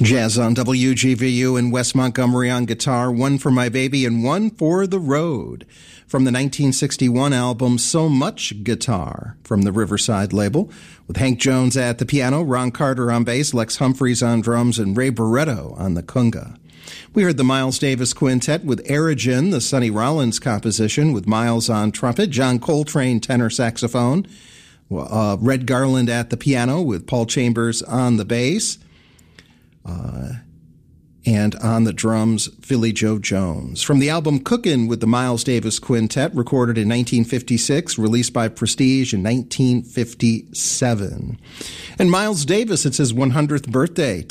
Jazz on WGVU in West Montgomery on guitar, One for My Baby and One for the Road. From the 1961 album So Much Guitar from the Riverside label, with Hank Jones at the piano, Ron Carter on bass, Lex Humphreys on drums, and Ray Barretto on the conga. We heard the Miles Davis Quintet with Erigen, the Sonny Rollins composition, with Miles on trumpet, John Coltrane tenor saxophone, Red Garland at the piano with Paul Chambers on the bass, and on the drums, Philly Joe Jones. From the album Cookin' with the Miles Davis Quintet, recorded in 1956, released by Prestige in 1957. And Miles Davis, it's his 100th birthday